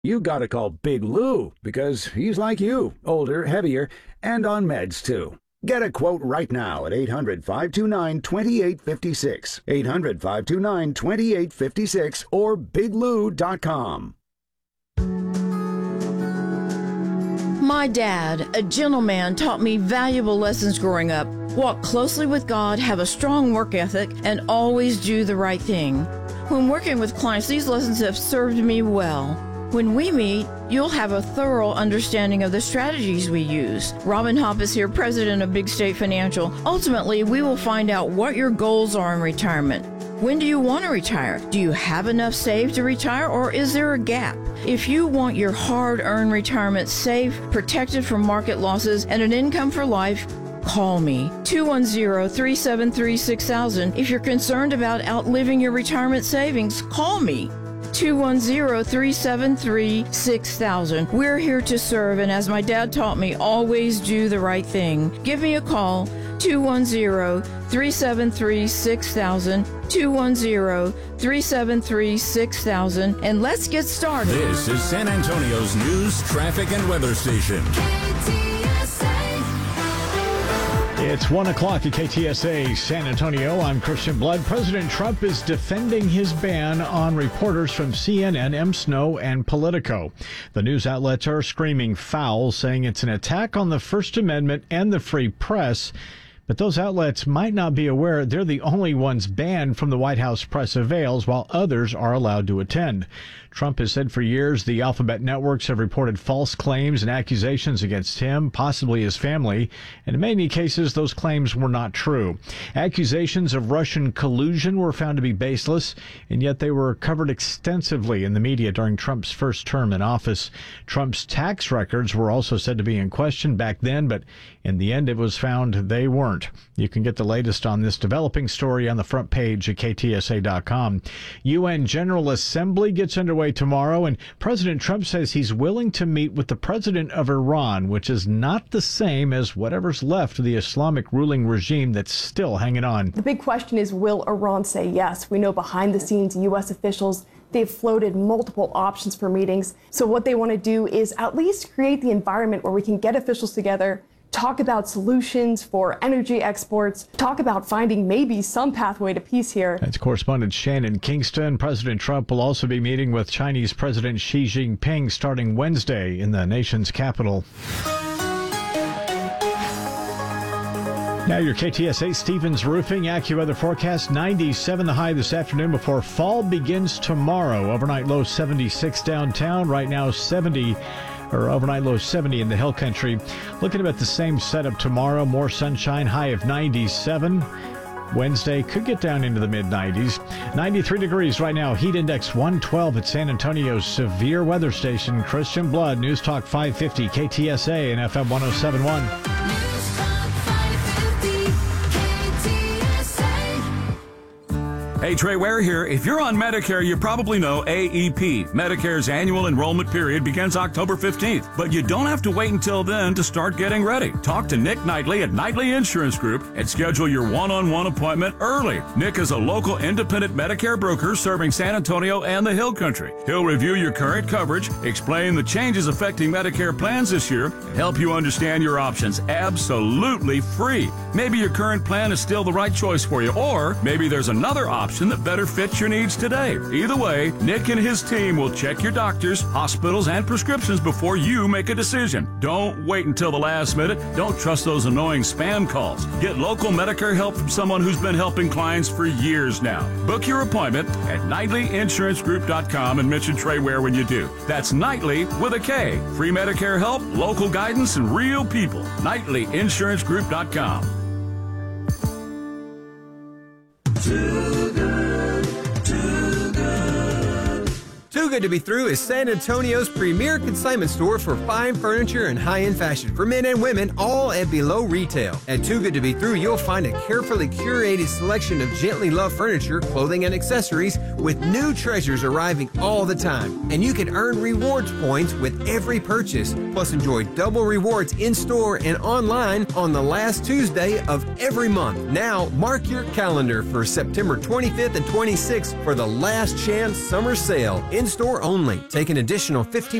You gotta call Big Lou, because he's like you, older, heavier, and on meds too. Get a quote right now at 800-529-2856, 800-529-2856, or biglou.com. My dad, a gentleman, taught me valuable lessons growing up. Walk closely with God, have a strong work ethic, and always do the right thing. When working with clients, these lessons have served me well. When we meet, you'll have a thorough understanding of the strategies we use. Robin Hopp is here, president of Big State Financial. Ultimately, we will find out what your goals are in retirement. When do you want to retire? Do you have enough saved to retire, or is there a gap? If you want your hard-earned retirement safe, protected from market losses, and an income for life, call me, 210-373-6000. If you're concerned about outliving your retirement savings, call me, 210-373-6000. We're here to serve, and as my dad taught me, always do the right thing. Give me a call, 210-373-6000, 210-373-6000, and let's get started. This is San Antonio's news, traffic, and weather station. It's 1 o'clock at KTSA San Antonio. I'm Christian Blood. President Trump is defending his ban on reporters from CNN, MSNO, and Politico. The news outlets are screaming foul, saying it's an attack on the First Amendment and the free press. But those outlets might not be aware they're the only ones banned from the White House press avails, while others are allowed to attend. Trump has said for years the alphabet networks have reported false claims and accusations against him, possibly his family, and in many cases those claims were not true. Accusations of Russian collusion were found to be baseless, and yet they were covered extensively in the media during Trump's first term in office. Trump's tax records were also said to be in question back then, but in the end it was found they weren't. You can get the latest on this developing story on the front page at ktsa.com. UN General Assembly gets underway tomorrow, and President Trump says he's willing to meet with the president of Iran, which is not the same as whatever's left of the Islamic ruling regime that's still hanging on. The big question is, will Iran say yes? We know behind the scenes, U.S. officials, they've floated multiple options for meetings. So what they want to do is at least create the environment where we can get officials together, talk about solutions for energy exports, talk about finding maybe some pathway to peace here. That's correspondent Shannon Kingston. President Trump will also be meeting with Chinese President Xi Jinping starting Wednesday in the nation's capital. Now your KTSA Stevens Roofing AccuWeather forecast, 97 the high this afternoon before fall begins tomorrow. Overnight low 76 downtown, right now 70. Or overnight low 70 in the hill country. Looking about the same setup tomorrow. More sunshine, high of 97. Wednesday could get down into the mid-90s. 93 degrees right now. Heat index 112 at San Antonio's severe weather station. Christian Blood, News Talk 550, KTSA and FM 1071. Hey, Trey Ware here. If you're on Medicare, you probably know AEP. Medicare's annual enrollment period begins October 15th, but you don't have to wait until then to start getting ready. Talk to Nick Knightley at Knightley Insurance Group and schedule your one-on-one appointment early. Nick is a local independent Medicare broker serving San Antonio and the Hill Country. He'll review your current coverage, explain the changes affecting Medicare plans this year, and help you understand your options absolutely free. Maybe your current plan is still the right choice for you, or maybe there's another option that better fits your needs today. Either way, Nick and his team will check your doctors, hospitals, and prescriptions before you make a decision. Don't wait until the last minute. Don't trust those annoying spam calls. Get local Medicare help from someone who's been helping clients for years now. Book your appointment at KnightleyInsuranceGroup.com and mention Trey Ware when you do. That's Knightley with a K. Free Medicare help, local guidance, and real people. KnightleyInsuranceGroup.com. Too Good to Be Through is San Antonio's premier consignment store for fine furniture and high-end fashion for men and women, all at below retail. At Too Good to Be Through, you'll find a carefully curated selection of gently loved furniture, clothing, and accessories with new treasures arriving all the time. And you can earn rewards points with every purchase, plus enjoy double rewards in-store and online on the last Tuesday of every month. Now, mark your calendar for September 25th and 26th for the last chance summer sale. In-store store only. Take an additional 15%